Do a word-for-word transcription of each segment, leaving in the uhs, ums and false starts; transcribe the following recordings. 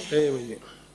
eh muje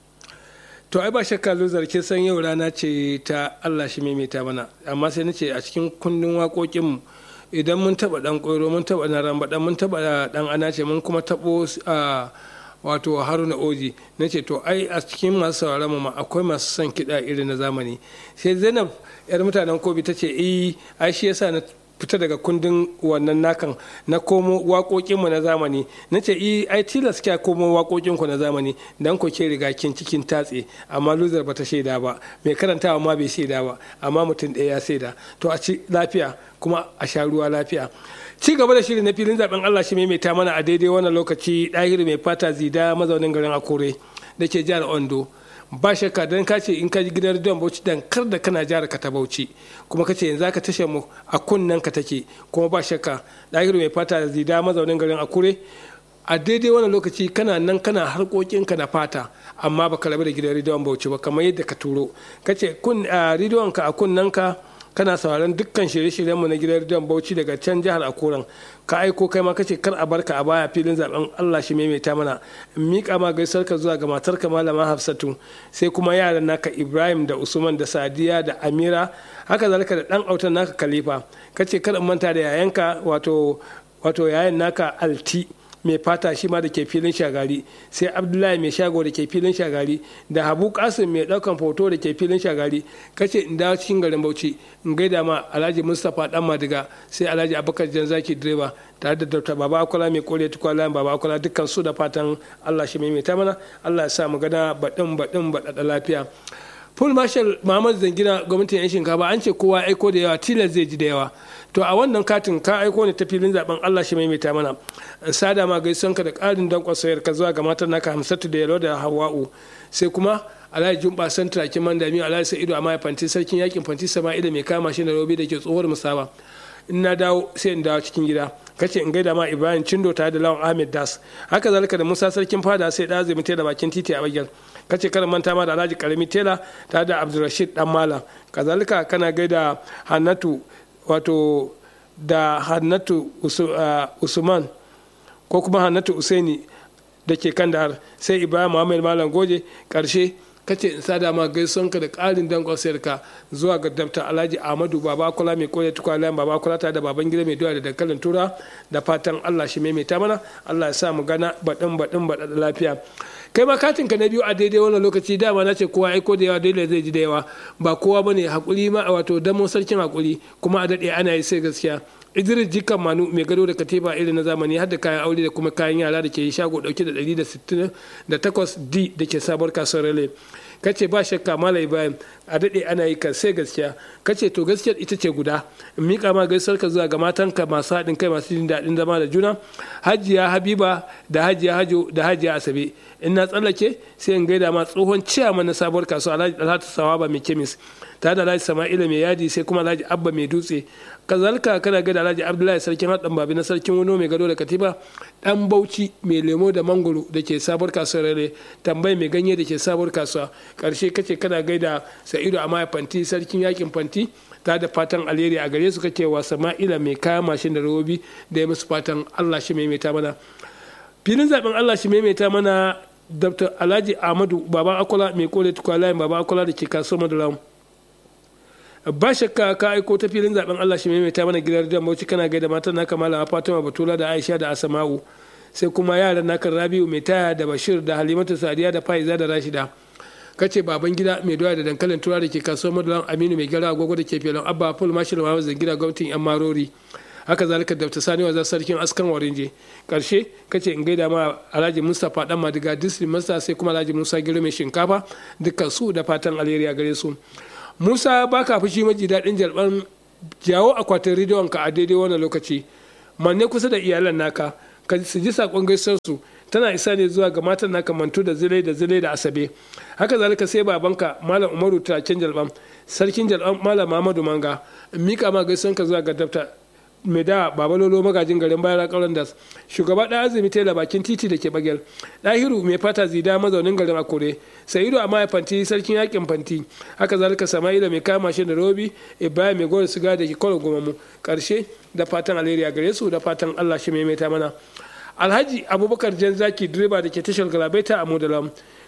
to ai ba shakka luzar kin san yau rana ce ta Allah shi maimaita mana amma sai nace a cikin kundin waƙoƙin mu idan mun taba dan koiro mun taba na ramba dan mun taba dan anace mun kuma tabo a wato Haruna Oji nace to ai a cikin masu sauraron mu akwai masu son kiɗa irin na zamani sai Zainab yar mutanen Kobi tace eh ai shi yasa na fita daga kundin wannan nakan na komo waƙoƙinmu na zamani na ce ai tilas kya komo waƙoƙinku na zamani dan ku ke riga kin cikin tatse amma luzar bata shaida ba mai karantawa ma bai shaida ba amma mutum ɗaya ya shaida to a ci lafiya kuma a sha ruwa lafiya ci gaba da shirin na filin zaben Allah shi maimaita mana a daidai wannan lokaci ɗahiru mai fata zida mazaunin garin Akure da ke jihar Ondo ba shakka dan ka ce in ka ji gidan rediyon Bauchi dan kar da kana jihar ka ta Bauchi kuma ka ce yanzu ka tashar mu a kunnen ka take kuma ba shakka ɗahiru mai fata zida mazaunin garin Akure a daidai wannan lokaci kana nan kana harkokinka na fata amma baka rabu da gidan rediyon Bauchi ba kamar yadda ka turo ka ce kun rediyon ka a kunnen ka kana sauraron dukkan shirye-shiryen mu na gidan rediyon Bauchi daga can jihar Akuran ka aiko kai ma kace kar a barka a baya filin zaben Allah shi maimaita mana mika ma gaisar ka zuwa ga matarka malama Hafsatu sai kuma yaran naka Ibrahim da Usman da Sadiya da Amira haka zalika da dan autan naka Khalifa kace kar in manta da yayanka wato wato yayan naka Alti mai fata shi ma da ke filin shagari sai Abdullahi mai shago da ke filin shagari da Habu Kasim mai daukan foto da ke filin shagari kace in dawo cikin garin Bauchi in gaida ma Alhaji Mustapha dan Madiga sai Alhaji Abubakar Janzaki direba tare da Dr. Baba Akola mai kore tukwala Baba Akola dukkan su da fatan Allah shi maimaita mana Allah ya sa mu gana badin badin badada lafiya Full Marshal Muhammad Zangina gwamnatin yan shinkafa an ce kowa aiko da yawa tilas zai ji da yawa to a wannan katin ka aiko ne ta filin zaben Allah shi maimaita mana sada ma gaison ka da ƙarin dankon sayar ka zuwa ga matan naka Hamsatu da Yalo da Hawwa'u sai kuma Alhaji Jumba Santra Kiman Dami Alhaji Sa'idu Amaya Fanti sarkin yakin Fanti Sama'ila mai kama shi da Robi da ke tsohuwar Musaba in na dawo sai in dawo cikin gida kace in gaida ma Ibrahim Cindo tare da Lawan Ahmed Das haka zalika da Musa sarkin fada sai da zai mutai da bakin titi a bagel kace kar manta ma da Alhaji Karami Tela tare da Abdulrashid Dan Malam kazalika kana gaida Hannatu wato da Hannatu Usman ko kuma Hannatu Usaini da ke Kandahar sai Ibrahim Muhammad Malam Goje karshe kace in sada ma gaisonka da ƙarin dankon sayarka zuwa ga Dr. Alhaji Ahmadu Baba Akola mai koyar tukwalayan Baba Akola tare da baban gida mai doya da dankalin tura da fatan Allah shi maimaita mana Allah ya sa mu gana baɗin baɗin baɗa da lafiya kai ma katin ka na biyu a daidai wannan lokaci dama na ce kowa aiko da yawa daidai zai ji da yawa ba kowa bane hakuri ma wato damo sarkin hakuri kuma a daɗe ana yi sai gaskiya Idris Jikan Manu mai gado da katifa irin na zamani har da kayan aure da kuma kayan yara da ke shago dauke da ɗari da sittin da takwas D da ke sabuwar kasuwar Rale kace ba shakka Malam Ibrahim a daɗe ana yi ka sai gaskiya kace to gaskiyar ita ce guda in mika ma gaisar ka zuwa ga matanka masu haɗin kai masu jin daɗin zama da juna Hajiya Habiba da Hajiya Hajo da Hajiya Asabe in na tsallake sai in gaida ma tsohon ciyaman na sabuwar kasuwa Alhaji Alhatu Sawaba mai kemis tare da Alhaji Sama'ila mai yadi sai kuma Alhaji Abba mai dutse kazalika kana gaida Alhaji Abdullahi sarkin haɗin babi na sarkin wano mai gado da katiba dan Bauchi mai lemo da mangoro da ke sabuwar kasuwar Rale tambayi mai ganye da ke sabuwar kasuwa karshe kace kana gaida Sa'idu Amaya Fanti sarkin yakin Fanti ta da fatan alheri a gare su kake wa Sama'ila mai kaya mashin da robobi da ya musu fatan Allah shi maimaita mana filin zaben Allah shi maimaita mana Dr. Alhaji Ahmadu Baba Akola mai kore tukwalayen Baba Akola da ke kasuwar Madalamu ba shakka ka aiko ta filin zaben Allah shi maimaita mana gidan da Bauchi kana gaida matan naka Malama Fatima Batula da Aisha da Asma'u sai kuma yaran naka Rabiu mai taya da Bashir da Halimatu Sadiya da Faiza da Rashida kace baban gida mai doya da dankalin tura da ke kasuwar Madalan Aminu mai gara agogo da ke filin Abba Full Marshal Muhammad Zangira gwamnatin yan marori haka zalika Dr. Sani Waza sarkin askan Warinje karshe kace in gaida ma Alhaji Mustapha Dan Madiga District Master sai kuma Alhaji Musa Giro mai shinkafa dukkan su da fatan alheri a gare su Musa baka fushi maji daɗin jalban jawo akwatin rediyon ka a daidai wannan lokaci manne kusa da iyalan naka ka su ji sakon gaisuwar su tana isa ne zuwa ga matan naka Mantu da Zile da Zile da Asabe haka zalika sai babanka Malam Umaru Taken Jalban sarkin Jalban Malam Muhammadu Manga mika ma gaisuwar ka zuwa ga Dr. mai da babalolo magajin garin bayar kauran das shugaba da azumi tela bakin titi da ke bagel dahiru mai fata zida mazaunin garin Akure Sa'idu Amaya Fanti sarkin yakin Fanti haka zalika Sama'ila mai kama shi da Robi Ibrahim mai gore siga da ke kwalo gomamu karshe da fatan alheri a gare su da fatan Allah shi maimaita mana Alhaji Abubakar Janzaki direba da ke tashar Galabaita a Modalam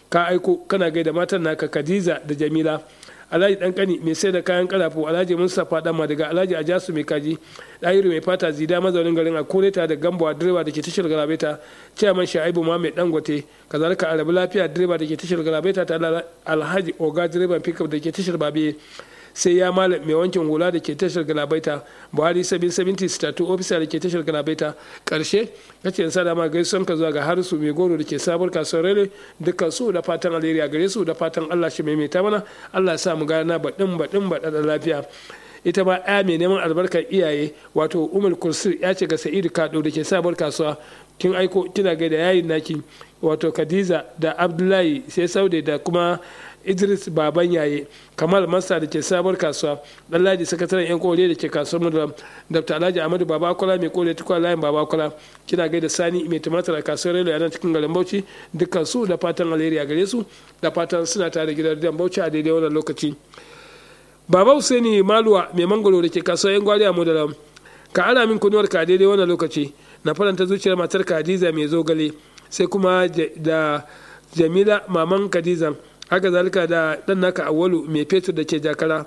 ka aiko kana gaida matan naka Khadija da Jamila, Alhaji dan kani mai sai da kayan karafo, Alhaji Mustapha dan Madiga, Alhaji Ajasu mai kaji, Dahiru mai fata zida mazaunin garin Akureta da Gambo direba da ke tashar Galabeta, Chairman Shaibu Muhammad Dangote, kazalika Arabi Lafiya direba da ke tashar Galabeta ta Alhaji Oga direban pickup da ke tashar Babe, sai ya malam mai wankin hula da ke tashar Galabaita, Buhari sabin sabinti statu ofisa da ke tashar Galabaita. Karshe kace in sada ma gaisuwan ka zuwa ga Harisu mai goro da ke sabuwar kasuwar Rele, dukkan su da fatan alheri a gare su, da fatan Allah shi maimaita mana, Allah ya sa mu gana baɗin baɗin baɗa da lafiya. Ita ma ya mai neman albarkar iyaye wato Umar Kursir ya ce ga Sa'idu Kado da ke sabuwar kasuwa, kin aiko kina gaida yayin naki wato Khadija da Abdullahi sai Saude da kuma Idris baban yaye, Kamal Masa da ke sabuwar kasuwa, Ɗanladi sakataren yan kore da ke kasuwar Mudulam, Dr. Alhaji Ahmadu Babakola mai kore tukwa layin Babakola, kina gaida Sani mai tumatir a kasuwar Relo a nan cikin garin Bauchi, dukkan su da fatan alheri a gare su, da fatan suna tare da gidan Bauchi a daidai wannan lokaci. Baba Husaini Maluwa mai mangoro da ke kasuwar yan gwari a Mudulam, ka ana min kunuwar ka a daidai wannan lokaci, na faranta zuciyar matar Khadija mai zogale, sai kuma da Jamila maman Khadija, haka zalika da dan naka Awwalu mai fetur da ke Jakara,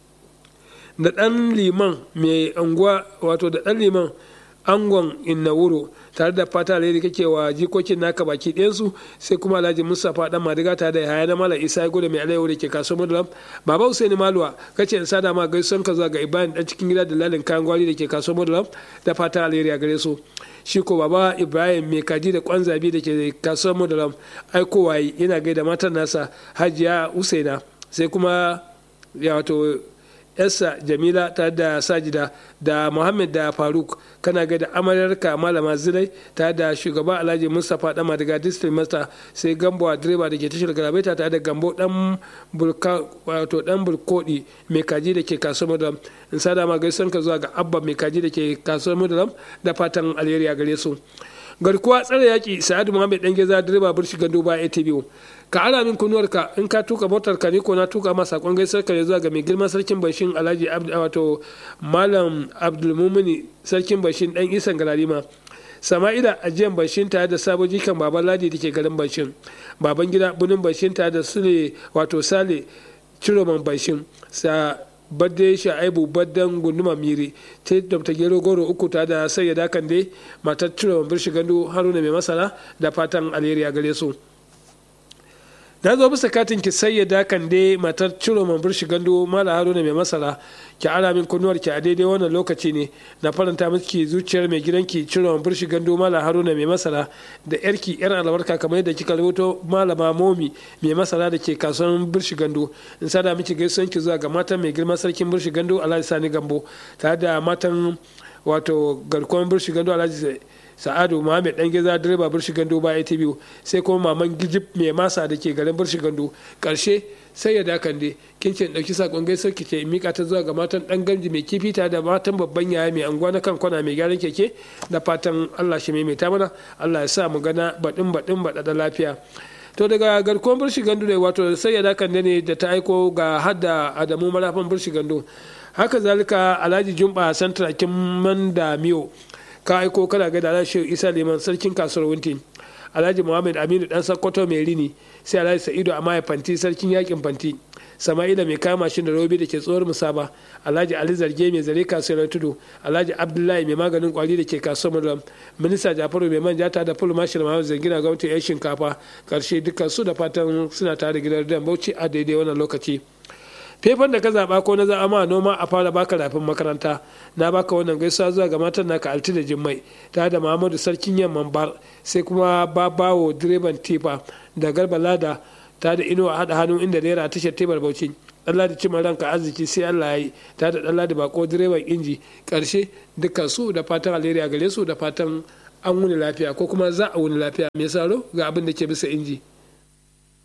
da dan liman mai anguwa wato da dan liman angon inna wuro, tare da fata alheri kake wa jikokin naka baki ɗayansu, sai kuma Alhaji Mustapha dan Madiga tare da Yahaya na Malam Isa Gode mai alayyahu da ke kasuwar Mudulam. Baba Husaini Maluwa kace in sada ma gaisuwan ka zuwa ga Ibrahim dan cikin gida da lalin kayan gwari da ke kasuwar Mudulam, da fata alheri a gare su. Shi ko Baba Ibrahim mai kaji da kwan zabi da ke kasuwar Mudulam aikowa yana gaida matan nasa Hajiya Husaina, sai kuma ya wato yarsa Jamila ta da Sajida da Muhammad da Faruk, kana ga da amaryarka Malama Zilai ta da shugaba Alhaji Mustapha dan Madiga District Master, sai Gambo direba da ke tashar Galabaita ta da Gambo dan Bulka wato dan Bulkodi mai kaji da ke kasuwar Mudulam. In sada ma gaisan ka zuwa ga Abba mai kaji da ke kasuwar Mudulam, da fatan alheri a gare su. Garkuwa tsare yaki Sa'adu Muhammad dan Geza direba burshi gando ba A T V, ka ara min kunuwarka in ka tuka motar ka ne ko na tuka ma sakon gaisar ka zuwa ga mai girman sarkin bashin Alhaji wato Malam Abdulmumini sarkin bashin dan Isan Galadima, Sama'ila ajiyan bashin tare da sabo jikan baban Ladi da ke garin bashin, baban gida bunin bashin tare da Sule wato Sale Ciroman bashin, sa badde Shaibu baddan gunduma miri ta dabta gero goro uku ta da sayyada kande matar Ciroman birshi gando Haruna mai masara, da fatan alheri a gare su. Na zo bisa katin ki sayyada kande matar Ciroman birshi gando Mala Haruna mai masara, ki ara min kunnuwar ki a daidai wannan lokaci ne na faranta miki zuciyar mai gidanki Ciroman birshi gando Mala Haruna mai masara, da yarki yar albarka kamar yadda kika rubuto Malama Momi mai masara da ke kasuwar birshi gando. In sada miki gaisuwan ki zuwa ga matan mai girma sarkin birshi gando Alhaji Sani Gambo, tare da matan wato garkuwan birshi gando Alhaji Sa'adu Muhammad dan Geza direba birshi gando ba A T V, sai kuma maman Gijib mai masa da ke garin birshi gando. Karshe sai ya dakande kin ce dauki sakon gaisar ki ce mika ta zuwa ga matan dan Gamji mai kifi ta da matan babban yaya mai anguwa na kan kwana mai gyaran keke, da fatan Allah shi maimaita mana, Allah ya sa mu gana badin badin bada da lafiya. To daga garkuwar birshi gando ne wato sai ya dakande ne da ta aiko ga hadda Adamu Marafan birshi gando, haka zalika Alhaji Jumba Santra kin Manda Miyo ka aiko kana ga da Alhaji Isa Liman sarkin kasuwar Wunti, Alhaji Muhammad Aminu dan Sokoto mai rini, sai Alhaji Sa'idu Amaya Fanti sarkin yakin Fanti, Sama'ila mai kama shi da robi da ke tsohuwar Musaba, Alhaji Ali Zarge mai zare kasuwar Tudu, Alhaji Abdullahi mai maganin kwari da ke kasuwar Mudulam, Minista Jafaru mai manja ta da Fulu Mashir Muhammad Zangina gwamnati yan shinkafa. Karshe dukkan su da fatan suna tare gidan Dan Bauchi a daidai wannan lokaci. Fefan da ka zaɓa ko na za'a ma noma a fara baka rafin makaranta, na baka wannan gaisuwa zuwa ga matan naka Alti da Jimmai ta da Muhammadu sarkin yamman bar, sai kuma babawo direban tifa da Garba Lada ta da Inuwa haɗa hannu inda naira a tashar tebar Bauchi, ɗan Ladi cimma ranka arziki sai Allah ya yi ta da ɗan Ladi bako direban inji. Ƙarshe dukkan su da fatan alheri a gare su, da fatan an wuni lafiya ko kuma za a wuni lafiya. Mai saro ga abin da ke bisa inji.